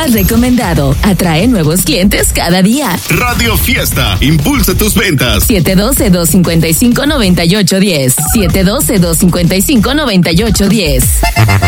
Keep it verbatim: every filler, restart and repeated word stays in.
has recomendado. Atrae nuevos clientes cada día. Radio Fiesta, impulsa tus ventas. siete uno dos, dos cinco cinco, nueve ocho uno cero. siete uno dos, dos cinco cinco, nueve ocho uno cero.